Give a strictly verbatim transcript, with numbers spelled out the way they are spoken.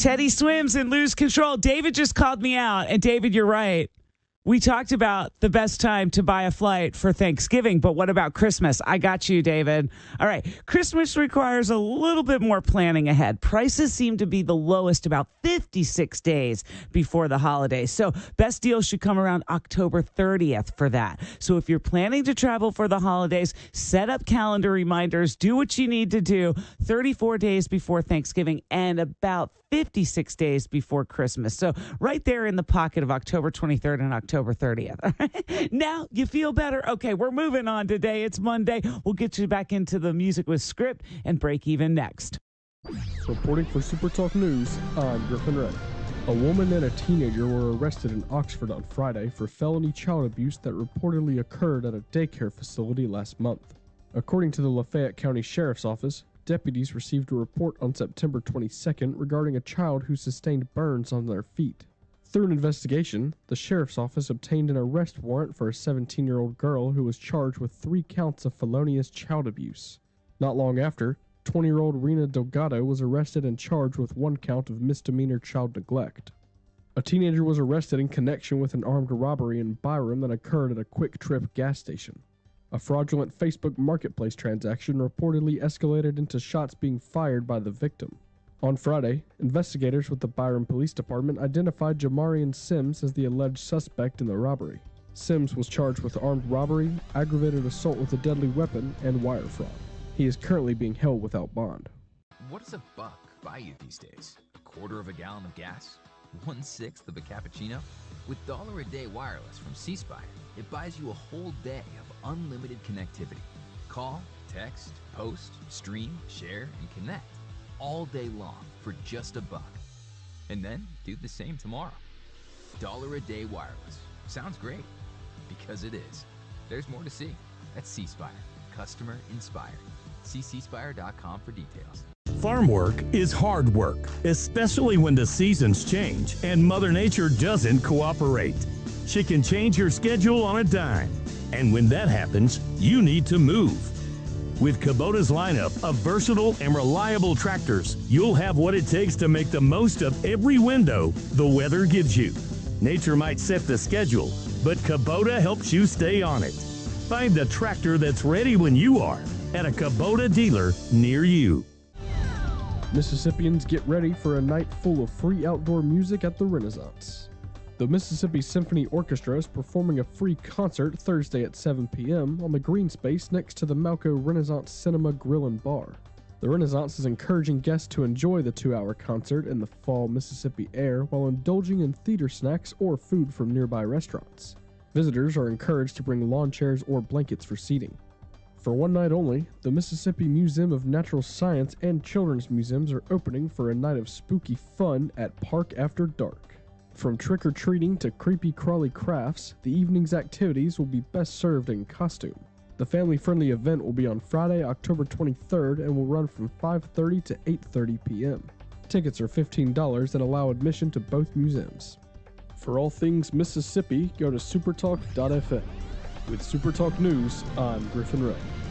Teddy swims and lose control. David just called me out. And David, you're right. We talked about the best time to buy a flight for Thanksgiving, but what about Christmas? I got you, David. All right. Christmas requires a little bit more planning ahead. Prices seem to be the lowest about fifty-six days before the holidays. So best deals should come around October thirtieth for that. So if you're planning to travel for the holidays, set up calendar reminders, do what you need to do thirty-four days before Thanksgiving and about fifty-six days before Christmas. So right there in the pocket of October twenty-third and October thirtieth. Now you feel better? Okay, we're moving on today. It's Monday. We'll get you back into the music with Script and Break Even next. Reporting for Super Talk News, I'm Griffin Ray. A woman and a teenager were arrested in Oxford on Friday for felony child abuse that reportedly occurred at a daycare facility last month. According to the Lafayette County Sheriff's Office, deputies received a report on September twenty-second regarding a child who sustained burns on their feet. Through an investigation, the Sheriff's Office obtained an arrest warrant for a seventeen-year-old girl who was charged with three counts of felonious child abuse. Not long after, twenty-year-old Rena Delgado was arrested and charged with one count of misdemeanor child neglect. A teenager was arrested in connection with an armed robbery in Byram that occurred at a Quick Trip gas station. A fraudulent Facebook Marketplace transaction reportedly escalated into shots being fired by the victim. On Friday, investigators with the Byram Police Department identified Jamarian Sims as the alleged suspect in the robbery. Sims was charged with armed robbery, aggravated assault with a deadly weapon, and wire fraud. He is currently being held without bond. What does a buck buy you these days? A quarter of a gallon of gas? One-sixth of a cappuccino? With Dollar a Day Wireless from C Spire, it buys you a whole day of unlimited connectivity. Call, text, post, stream, share, and connect all day long for just a buck. And then do the same tomorrow. Dollar a Day Wireless. Sounds great. Because it is. There's more to see. That's C Spire. Customer inspired. See c spire dot com for details. Farm work is hard work, especially when the seasons change and Mother Nature doesn't cooperate. She can change your schedule on a dime. And when that happens, you need to move. With Kubota's lineup of versatile and reliable tractors, you'll have what it takes to make the most of every window the weather gives you. Nature might set the schedule, but Kubota helps you stay on it. Find the tractor that's ready when you are at a Kubota dealer near you. Mississippians get ready for a night full of free outdoor music at the Renaissance. The Mississippi Symphony Orchestra is performing a free concert Thursday at seven p.m. on the green space next to the Malco Renaissance Cinema Grill and Bar. The Renaissance is encouraging guests to enjoy the two-hour concert in the fall Mississippi air while indulging in theater snacks or food from nearby restaurants. Visitors are encouraged to bring lawn chairs or blankets for seating. For one night only, the Mississippi Museum of Natural Science and Children's Museums are opening for a night of spooky fun at Park After Dark. From trick-or-treating to creepy-crawly crafts, the evening's activities will be best served in costume. The family-friendly event will be on Friday, October twenty-third and will run from five thirty to eight thirty p.m. Tickets are fifteen dollars and allow admission to both museums. For all things Mississippi, go to supertalk dot f m. With Supertalk News, I'm Griffin Ray.